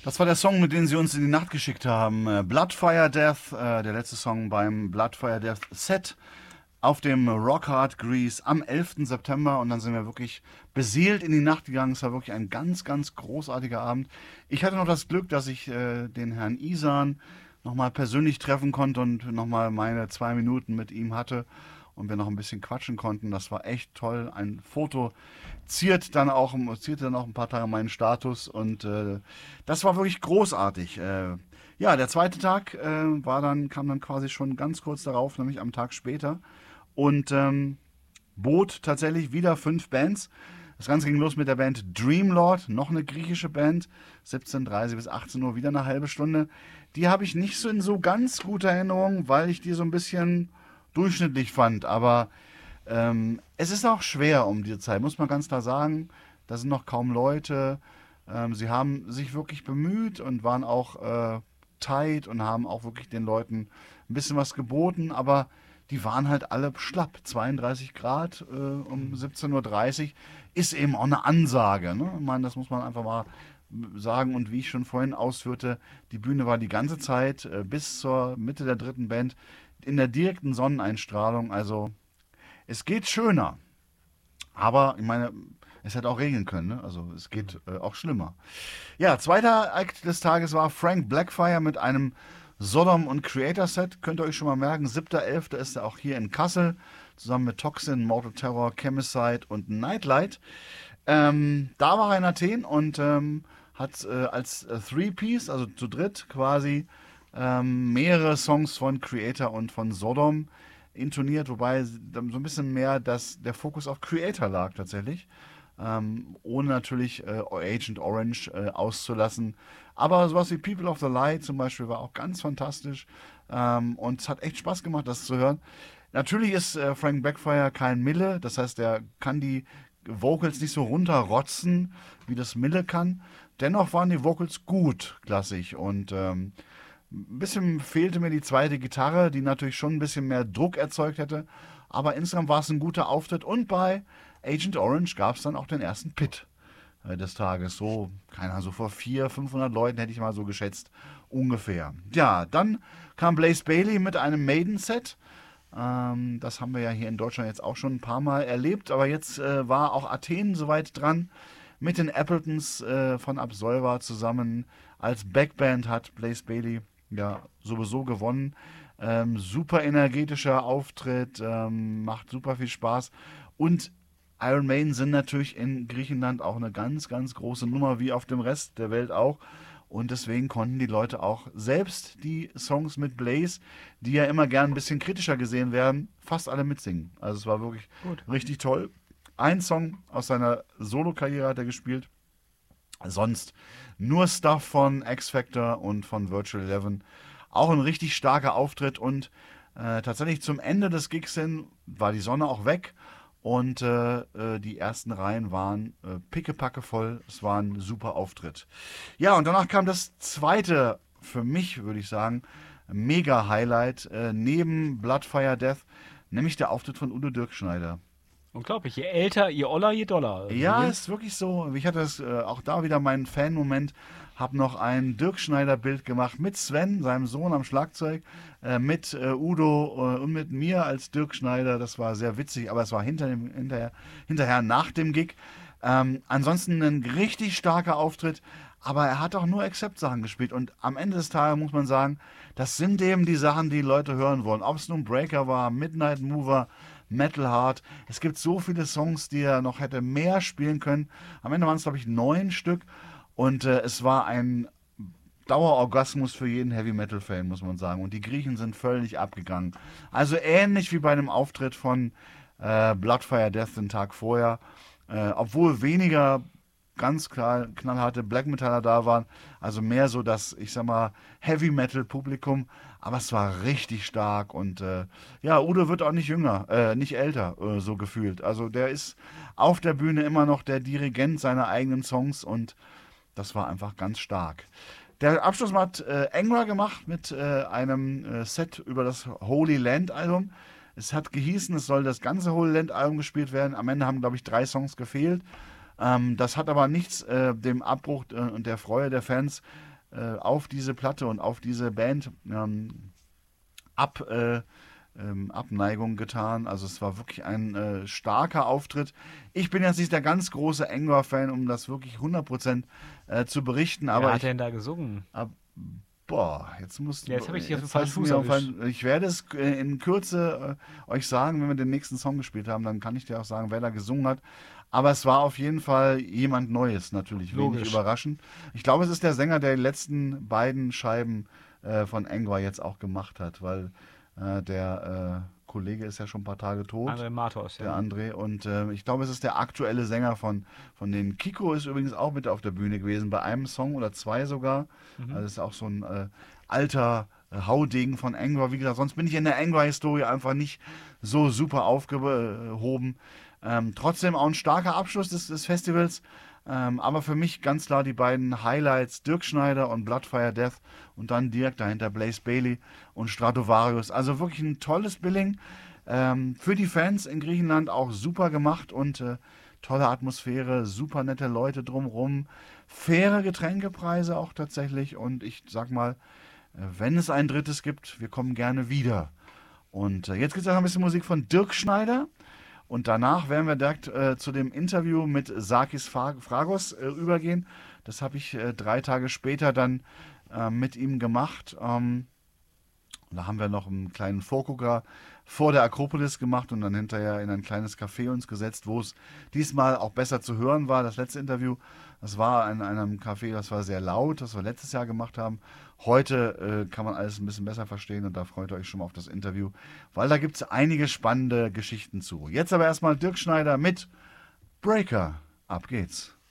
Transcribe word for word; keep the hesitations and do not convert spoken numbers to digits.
Das war der Song, mit dem sie uns in die Nacht geschickt haben. Äh, Bloodfire Death, äh, der letzte Song beim Bloodfire Death Set auf dem Rock Hard Grease am elften September. Und dann sind wir wirklich beseelt in die Nacht gegangen. Es war wirklich ein ganz, ganz großartiger Abend. Ich hatte noch das Glück, dass ich äh, den Herrn Isan nochmal persönlich treffen konnte und nochmal meine zwei Minuten mit ihm hatte. Und wir noch ein bisschen quatschen konnten. Das war echt toll. Ein Foto ziert dann auch, zierte dann auch ein paar Tage meinen Status. Und äh, das war wirklich großartig. Äh, ja, der zweite Tag äh, war dann, kam dann quasi schon ganz kurz darauf, nämlich am Tag später. Und ähm, bot tatsächlich wieder fünf Bands. Das Ganze ging los mit der Band Dreamlord, noch eine griechische Band. siebzehn Uhr dreißig bis achtzehn Uhr, wieder eine halbe Stunde. Die habe ich nicht so in so ganz guter Erinnerung, weil ich die so ein bisschen durchschnittlich fand, aber ähm, es ist auch schwer um diese Zeit, muss man ganz klar sagen. Da sind noch kaum Leute. Ähm, sie haben sich wirklich bemüht und waren auch äh, tight und haben auch wirklich den Leuten ein bisschen was geboten, aber die waren halt alle schlapp. zweiunddreißig Grad äh, um siebzehn Uhr dreißig ist eben auch eine Ansage. Ne? Ich meine, das muss man einfach mal sagen. Und wie ich schon vorhin ausführte, die Bühne war die ganze Zeit äh, bis zur Mitte der dritten Band in der direkten Sonneneinstrahlung. Also es geht schöner. Aber ich meine, es hätte auch regnen können. Ne? Also es geht äh, auch schlimmer. Ja, zweiter Akt des Tages war Frank Blackfire mit einem Sodom und Creator Set. Könnt ihr euch schon mal merken. siebter elfter ist er auch hier in Kassel. Zusammen mit Toxin, Mortal Terror, Chemicide und Nightlight. Ähm, da war er in Athen und ähm, hat äh, als äh, Three-Piece, also zu dritt quasi, ähm, mehrere Songs von Creator und von Sodom intoniert, wobei so ein bisschen mehr das, der Fokus auf Creator lag tatsächlich, ähm, ohne natürlich äh, Agent Orange äh, auszulassen. Aber sowas wie People of the Light zum Beispiel war auch ganz fantastisch ähm, und es hat echt Spaß gemacht, das zu hören. Natürlich ist äh, Frank Blackfire kein Mille, das heißt, er kann die Vocals nicht so runterrotzen, wie das Mille kann. Dennoch waren die Vocals gut, klassisch und ähm, ein bisschen fehlte mir die zweite Gitarre, die natürlich schon ein bisschen mehr Druck erzeugt hätte. Aber insgesamt war es ein guter Auftritt. Und bei Agent Orange gab es dann auch den ersten Pit äh, des Tages. So, keine Ahnung, so vor vierhundert, fünfhundert Leuten hätte ich mal so geschätzt. Ungefähr. Ja, dann kam Blaze Bayley mit einem Maiden-Set. Ähm, das haben wir ja hier in Deutschland jetzt auch schon ein paar Mal erlebt. Aber jetzt äh, war auch Athen soweit dran. Mit den Appletons äh, von Absolver zusammen als Backband hat Blaze Bayley ja sowieso gewonnen. Ähm, super energetischer Auftritt, ähm, macht super viel Spaß. Und Iron Maiden sind natürlich in Griechenland auch eine ganz, ganz große Nummer, wie auf dem Rest der Welt auch. Und deswegen konnten die Leute auch selbst die Songs mit Blaze, die ja immer gern ein bisschen kritischer gesehen werden, fast alle mitsingen. Also es war wirklich Gut. richtig toll. Ein Song aus seiner Solo-Karriere hat er gespielt. Sonst nur Stuff von X-Factor und von Virtual Eleven. Auch ein richtig starker Auftritt und äh, tatsächlich zum Ende des Gigs hin war die Sonne auch weg und äh, äh, die ersten Reihen waren äh, pickepacke voll. Es war ein super Auftritt. Ja, und danach kam das zweite, für mich würde ich sagen, Mega-Highlight äh, neben Bloodfire Death, nämlich der Auftritt von Udo Dirkschneider. Unglaublich, je älter, je oller, je doller. Ja, ist wirklich so. Ich hatte es äh, auch da wieder meinen Fan-Moment. Habe noch ein Dirk Schneider-Bild gemacht mit Sven, seinem Sohn am Schlagzeug, äh, mit äh, Udo äh, und mit mir als Dirk Schneider. Das war sehr witzig, aber es war hinter dem, hinterher, hinterher nach dem Gig. Ähm, ansonsten ein richtig starker Auftritt, aber er hat auch nur Accept-Sachen gespielt. Und am Ende des Tages muss man sagen, das sind eben die Sachen, die Leute hören wollen. Ob es nun Breaker war, Midnight Mover, Metal Heart. Es gibt so viele Songs, die er noch hätte mehr spielen können. Am Ende waren es, glaube ich, neun Stück. Und äh, es war ein Dauerorgasmus für jeden Heavy-Metal-Fan, muss man sagen. Und die Griechen sind völlig abgegangen. Also ähnlich wie bei dem Auftritt von äh, Bloodfire Death den Tag vorher. Äh, obwohl weniger ganz klar knallharte Black Metaller da waren. Also mehr so das, ich sag mal, Heavy-Metal-Publikum. Aber es war richtig stark und äh, ja, Udo wird auch nicht jünger, äh, nicht älter, äh, so gefühlt. Also der ist auf der Bühne immer noch der Dirigent seiner eigenen Songs und das war einfach ganz stark. Der Abschluss hat äh, Angra gemacht mit äh, einem äh, Set über das Holy Land Album. Es hat gehießen, es soll das ganze Holy Land Album gespielt werden. Am Ende haben, glaube ich, drei Songs gefehlt. Ähm, das hat aber nichts äh, dem Abbruch äh, und der Freude der Fans äh, auf diese Platte und auf diese Band ähm, ab, äh, ähm, Abneigung getan. Also es war wirklich ein äh, starker Auftritt. Ich bin jetzt nicht der ganz große Angor-Fan, um das wirklich hundert Prozent äh, zu berichten, aber Wer hat ich, denn da gesungen? ab, boah, jetzt musst Ja, jetzt habe ich dich auf den jetzt falschen hast du Fuß mir auf erwischt. ein, ich werde es äh, in Kürze äh, euch sagen, wenn wir den nächsten Song gespielt haben, dann kann ich dir auch sagen, wer da gesungen hat. Aber es war auf jeden Fall jemand Neues, natürlich, wenig Logisch. überraschend. Ich glaube, es ist der Sänger, der die letzten beiden Scheiben äh, von Angor jetzt auch gemacht hat, weil äh, der äh, Kollege ist ja schon ein paar Tage tot. André Matos, Der ja. André. Und äh, ich glaube, es ist der aktuelle Sänger von, von den Kiko, ist übrigens auch mit auf der Bühne gewesen, bei einem Song oder zwei sogar. Mhm. Also ist auch so ein äh, alter äh, Haudegen von Angor. Wie gesagt, sonst bin ich in der Angor-Historie einfach nicht so super aufgehoben. Ähm, trotzdem auch ein starker Abschluss des, des Festivals. Ähm, aber für mich ganz klar die beiden Highlights, Dirk Schneider und Bloodfire Death und dann direkt dahinter Blaze Bayley und Stratovarius. Also wirklich ein tolles Billing. Ähm, für die Fans in Griechenland auch super gemacht und äh, tolle Atmosphäre, super nette Leute drumrum, faire Getränkepreise auch tatsächlich und ich sag mal, äh, wenn es ein drittes gibt, wir kommen gerne wieder. Und äh, jetzt gibt es auch ein bisschen Musik von Dirk Schneider. Und danach werden wir direkt äh, zu dem Interview mit Sakis Fra- Fragos äh, übergehen. Das habe ich äh, drei Tage später dann äh, mit ihm gemacht. Ähm, da haben wir noch einen kleinen Vorgucker vor der Akropolis gemacht und dann hinterher in ein kleines Café uns gesetzt, wo es diesmal auch besser zu hören war. Das letzte Interview, das war in einem Café, das war sehr laut, das wir letztes Jahr gemacht haben. Heute äh, kann man alles ein bisschen besser verstehen und da freut ihr euch schon mal auf das Interview, weil da gibt es einige spannende Geschichten zu. Jetzt aber erstmal Dirk Schneider mit Breaker. Ab geht's.